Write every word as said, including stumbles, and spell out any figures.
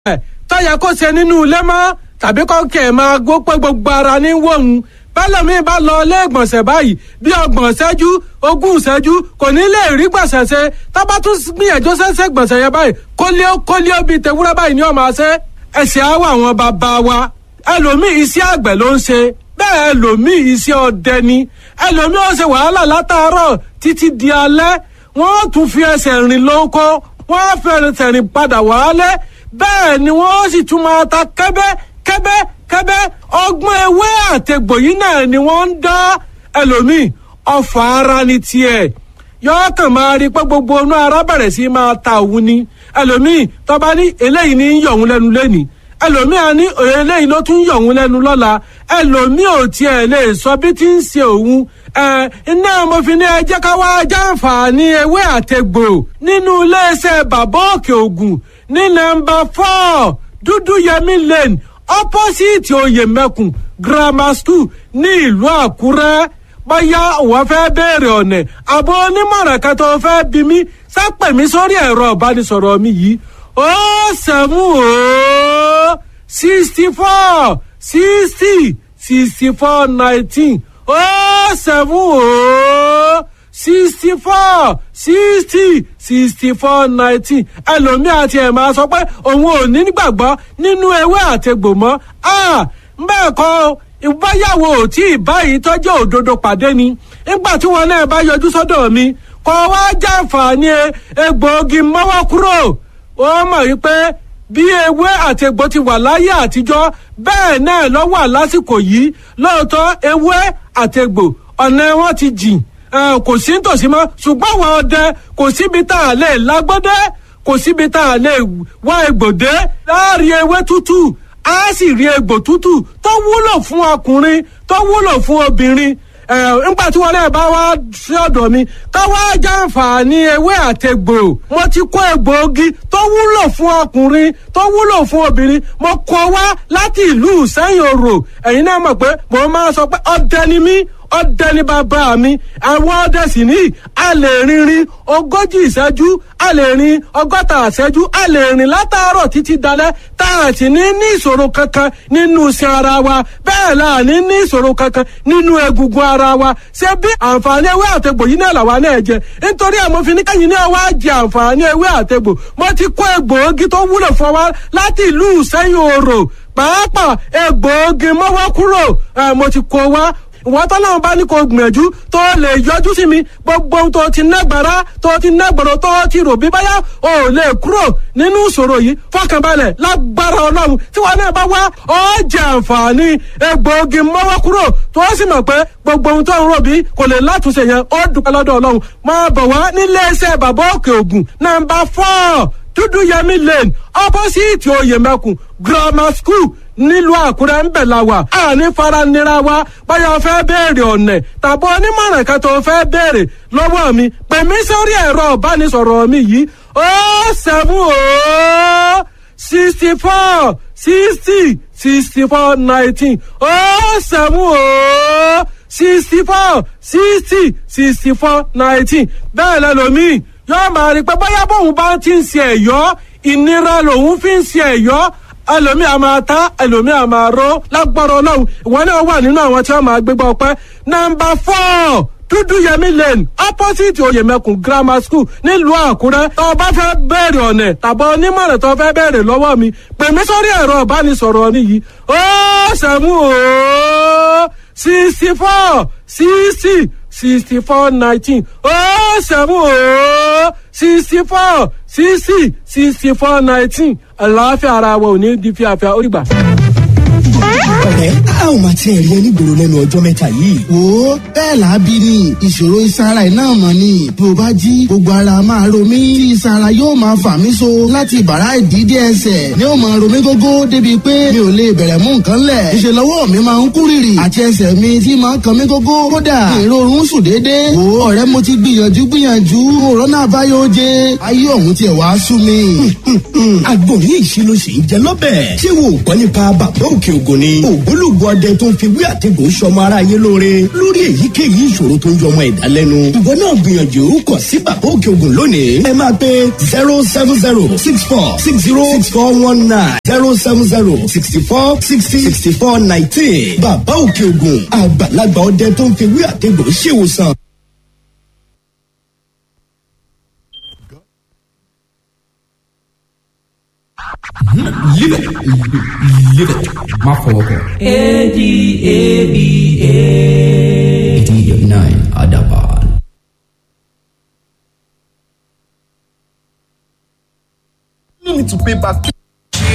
tó yẹ kó ṣe nínú ilé mọ́ tàbí kó kẹ̀ máa gbó pé gbogbo ara ní wọ̀hún bẹ́lẹ̀mí bá lọ ilé ìgbọ̀nsẹ̀ báyìí bí ọgbọ̀n ṣẹ́jú ogún ṣẹ́jú kò ní lè rí gbọ̀nsẹ̀ ṣe tá bá tún gbìyànjú ṣẹ́ṣẹ́ gbọ̀nsẹ̀ yẹn báyìí kólíó kólíó bíi tewúrẹ́ báyìí ni ó máa ṣe ẹ̀sìn àwọ̀ àwọn bàbá wa ẹlòmíì iṣẹ́ àgbẹ̀ ló ń ṣe bẹ́ẹ̀ ẹlòmíì iṣẹ́ ọdẹ ni ẹlòmíì ó ṣe wàhálà látàárọ̀ títí di alẹ́ wọ́n tún fi ẹsẹ̀ rìn lóko wọ́n fẹ́rẹ̀ rìn padà wálé bẹ́ẹ̀ ni wọ́n sì tún máa ta kẹ́bẹ́ kẹ́bẹ́ kẹ́bẹ́ ọgbọ́n ewé àtẹ̀gbò yìí náà ni wọ́n ń dá ẹlòmíì ọfà ara ní tiẹ̀ yọọ kàn máa rí pé gbogbo inú ara bẹ̀rẹ̀ sí máa ta òun ni ẹlòmíì tọ́ba ní eléyìí ní yọ̀ òun lẹ́nu lẹ́nìí ẹlòmíì á ní eléyìí ló tún yọ̀ òun lẹ́nu lọ́la ẹlòmíì ò tiẹ̀ lè sọ bí tí ń ṣe òun ẹ iná mo fi ní ẹ jẹ́ ká wá jàǹfààní ewé àtẹ̀gbò nínú iléeṣẹ́ bàbá òkè ògùn ní nọ́mbà four dúdú yẹmí lane opposite oyèmẹkùn grammar school ní ìlú àkúrẹ́ bóyá wọ́n fẹ́ béèrè ọ̀nà àbọ̀ onímọ̀ràn kan tó fẹ́ bí mi sápẹ̀ mi sórí ẹ̀rọ ìbánisọ̀rọ̀ mi yìí ó sẹ́mu ó sixty four sixty sixty four nineteen ó sẹ́mu ó sixty four sixty sixty four nineteen ẹlòmíì àti ẹ̀ máa sọ pé òun ò ní gbàgbọ́ nínú ewé àtegbò mọ́ bẹ́ẹ̀ kọ́ ìbáyàwó tí ìbáyìí tọ́jú òdodo pàdé ni nígbà tí wọn náà bá yọjú sọ́dọ̀ mi kọ́ wá jàǹfààní egbòogi mọ́wọ́ kúrò ó mọ̀ wípé bí ewé àtegbò ti wà láyé àtijọ́ bẹ́ẹ̀ náà ló wà lásìkò yìí lóòótọ́ ewé àtegbò ọ̀nà wọn ti jìn kò sí nítòsí mọ́ ṣùgbọ́n àwọn ọdẹ kò síbi tá a lè lágbọ́dẹ́ kò síbi tá a lè wá egbòdé láàrin ewé tútù á sì rí egbò tútù tó wúlò fún ọkùnrin tó wúlò fún obìnrin nígbà tí wọn náà bá wá sí ọ̀dọ̀ mi ká wá jàǹfààní ewé àtegbò mo ti kó egbòogi tó wúlò fún ọkùnrin tó wúlò fún obìnrin mo kó wá láti ìlú Ìsẹ́yìn Òrò ẹ̀yin náà mọ̀ pé mo máa sọ pé ọdẹ ni mí ọdẹ ní bàbá mi àwọn ọdẹ sì ní a lè rìnrìn ogójì ìṣẹ́jú a lè rìn ọgọ́ta ìṣẹ́jú a lè rìn látàárọ̀ títí dalẹ́ tá a sì ní ní ìṣòro kankan nínú iṣan ara wa bẹ́ẹ̀ la ní ní ìṣòro kankan nínú egungun ara wa ṣé bí àǹfààní ewé àtegbò yìí náà làwa náà jẹ nítorí àmọ́ fi ní kẹ́yìn náà wá jẹ àǹfààní ewé àtegbò mo ti kó egbòogi tó wúlò fún wa láti ìlú Ìsẹ́yìn Òrò pàápàá egbòogi mọ́wọ́ kúrò mo ti kó wá ìwọ́n tọ́lọ́run bá ní kó gbìyànjú tó lè yọjú sí mi gbogbo ohun tó ti nágbára tó ti nágbọ̀rọ̀ tó ti rò bí báyà ò lè kúrò nínú ìṣòro yìí fọkànbalẹ̀ lágbára ọlọ́run tí wọn náà bá wá ó jẹ àǹfààní egbòogi mọ́wọ́ kúrò tó sì mọ̀ pé gbogbo ohun tó ń rò bí kò lè látúnṣe yẹn ó dúpẹ́ lọ́dọ̀ ọlọ́run máa bọ̀ wá nílé iṣẹ́ bàbá òkè ògùn nàmbà four dúdú yẹmí lane opposite oyèmẹkùn grammar school nílùú àkúrẹ́ ń bẹ̀ la wà àní faranira wa báyọ̀ fẹ́ béèrè ọ̀nà tàbí onímọ̀ràn kan tó fẹ́ béèrè lọ́wọ́ mi pè mí sórí ẹ̀rọ ìbánisọ̀rọ̀ mi yìí ó sẹ́mu ó sixty four sixty sixty four nineteen ó sẹ́mu ó sixty four sixty sixty four nineteen bẹ́ẹ̀ lẹ́lòmíì yóò máa rí pé bóyá bóun bá ti ń ṣe ẹ̀yọ́ ìnira lòun fi ń ṣe ẹ̀yọ́ ẹlòmíì a máa ta ẹlòmíì a máa ró lágbára ọlọ́run ìwọ náà wà nínú àwọn tí wọ́n máa gbégbá ọpẹ́ nọ́mbà four dúdú yẹmí lane opposite oyèmẹkùn grammar school nílùú àkúrẹ́ tó o bá fẹ́ bẹ̀rẹ̀ ọ̀nà tàbí onímọ̀ràn tó o fẹ́ bẹ̀rẹ̀ lọ́wọ́ mi pè mí sórí ẹ̀rọ ìbánisọ̀rọ̀ nìyí ó sẹ́mu ó sixty four sixty sixty four nineteen ó sẹ́mu ó sixty four sixty sixty four nineteen àlàáfíà ara wa ò ní di fíafíà ó rí gbà. ọ̀rẹ́ a ò máa tiẹ̀ rí onígboro lẹ́nu ọjọ́ mẹ́ta yìí. wo bẹ́ẹ̀ làábí ni ìṣòro ìsara iná mọ̀ ni bí o bá jí gbogbo ara máa ro mí tí ìsara yóò máa fà mí so láti bàrá ìdídé ẹsẹ̀ ni ó máa ro mí gógó débi pé mi ò lè bẹ̀rẹ̀ mú nǹkan lẹ̀ ìṣe lọ́wọ́ mi máa ń kú rìrì àti ẹsẹ̀ mi tí máa ń kan mí gógó kódà èrò oorun sùn déédéé. wo ọ̀rẹ́ mo ti gbìyànjú gbìyànjú òrónà àbáyọ oje ayé ọ̀hún tiẹ̀ wá sú mi. àgbò ní ìṣílóṣì jẹ lọ́bẹ̀ ṣé wo gbọ́ nípa bàbá òkè ògùn ni ògbólógbò ọdẹ tó ń fi wí àtẹ̀gùn sọmọ aráyé lóore lórí èyíkéyìí ìṣòro tó ń jọ ọmọ ẹ̀dá lẹ́nu. ìwọ náà gbìyànjú kọ sí bàbá òkè ògùn lónìí. ẹ máa pe zero seven zero six four six zero six four one nine zero seven zero sixty four sixty sixty four nineteen. bàbá òkè ògùn àgbàlagbà ọdẹ tó ń fi wí àtẹ̀gùn ṣèwòsàn. Live it. Live it. My father. A D A B A. eighty-nine Adaban. You need to pay back